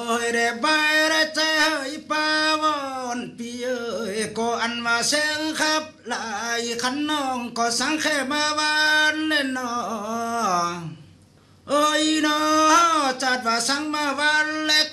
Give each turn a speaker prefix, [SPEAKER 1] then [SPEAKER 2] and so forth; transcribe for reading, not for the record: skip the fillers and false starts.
[SPEAKER 1] ยเดบายเดใจเฮยปาวอนปีเอ้ยก็อันว่าเสียงครับลายขันน้องก็สังแค่มาวันเล่นนอเอ้ยนอจัดว่าสังมาวันเล็ก